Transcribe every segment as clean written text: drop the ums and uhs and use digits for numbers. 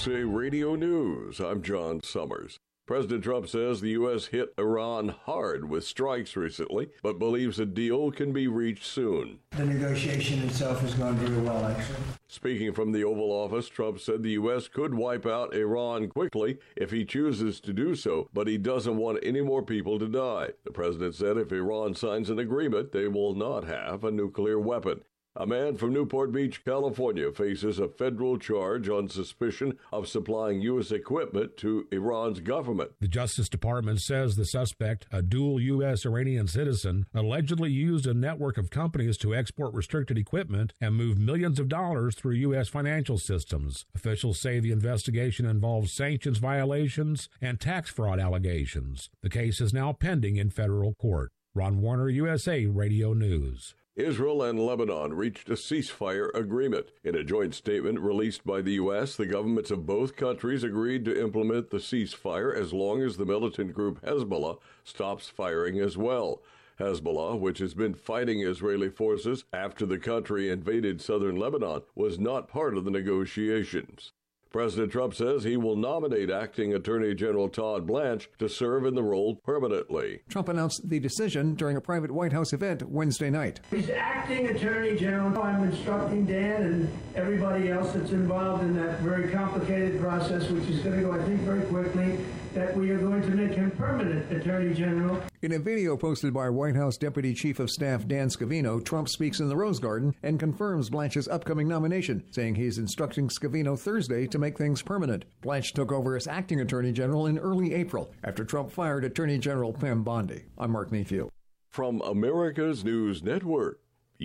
USA Radio News. I'm John Summers. President Trump says the U.S. hit Iran hard with strikes recently, but believes a deal can be reached soon. The negotiation itself has gone very well, actually. Speaking from the Oval Office, Trump said the U.S. could wipe out Iran quickly if he chooses to do so, but he doesn't want any more people to die. The president said if Iran signs an agreement, they will not have a nuclear weapon. A man from Newport Beach, California, faces a federal charge on suspicion of supplying U.S. equipment to Iran's government. The Justice Department says the suspect, a dual U.S. Iranian citizen, allegedly used a network of companies to export restricted equipment and move millions of dollars through U.S. financial systems. Officials say the investigation involves sanctions violations and tax fraud allegations. The case is now pending in federal court. Ron Warner, USA Radio News. Israel and Lebanon reached a ceasefire agreement. In a joint statement released by the U.S., the governments of both countries agreed to implement the ceasefire as long as the militant group Hezbollah stops firing as well. Hezbollah, which has been fighting Israeli forces after the country invaded southern Lebanon, was not part of the negotiations. President Trump says he will nominate Acting Attorney General Todd Blanche to serve in the role permanently. Trump announced the decision during a private White House event Wednesday night. He's Acting Attorney General. I'm instructing Dan and everybody else that's involved in that very complicated process, which is going to go, I think, very quickly, that we are going to make him permanent Attorney General. In a video posted by White House Deputy Chief of Staff Dan Scavino, Trump speaks in the Rose Garden and confirms Blanche's upcoming nomination, saying he's instructing Scavino Thursday to make things permanent. Blanche took over as acting Attorney General in early April after Trump fired Attorney General Pam Bondi. I'm Mark Mayfield. From America's News Network,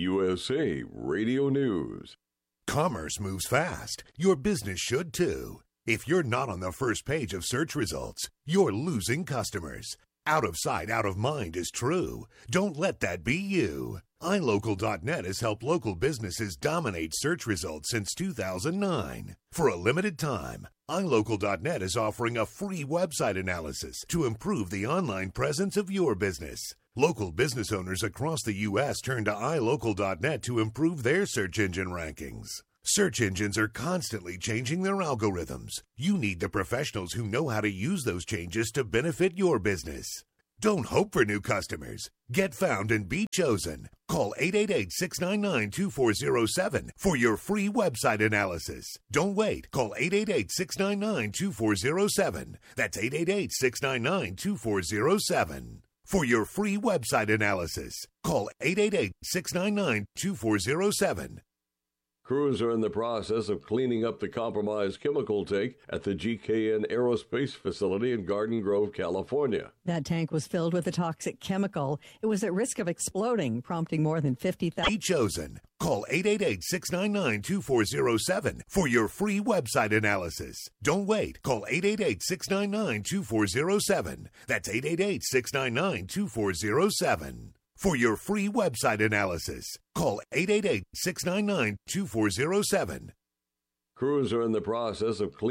USA Radio News. Commerce moves fast. Your business should too. If you're not on the first page of search results, you're losing customers. Out of sight, out of mind is true. Don't let that be you. iLocal.net has helped local businesses dominate search results since 2009. For a limited time, iLocal.net is offering a free website analysis to improve the online presence of your business. Local business owners across the U.S. turn to iLocal.net to improve their search engine rankings. Search engines are constantly changing their algorithms. You need the professionals who know how to use those changes to benefit your business. Don't hope for new customers. Get found and be chosen. Call 888-699-2407 for your free website analysis. Don't wait. Call 888-699-2407. That's 888-699-2407. For your free website analysis, call 888-699-2407. Crews are in the process of cleaning up the compromised chemical tank at the GKN Aerospace facility in Garden Grove, California. That tank was filled with a toxic chemical. It was at risk of exploding, prompting more than 50,000. Be chosen. Call 888-699-2407 for your free website analysis. Don't wait. Call 888-699-2407. That's 888-699-2407. For your free website analysis, call 888-699-2407. Crews are in the process of cleaning